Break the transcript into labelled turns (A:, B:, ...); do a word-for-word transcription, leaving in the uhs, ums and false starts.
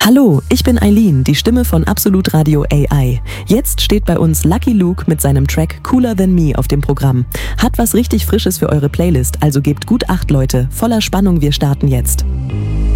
A: Hallo, ich bin Eileen, die Stimme von Absolut Radio A I. Jetzt steht bei uns Lucky Luke mit seinem Track Cooler Than Me auf dem Programm. Hat was richtig Frisches für eure Playlist, also gebt gut Acht, Leute. Voller Spannung, wir starten jetzt.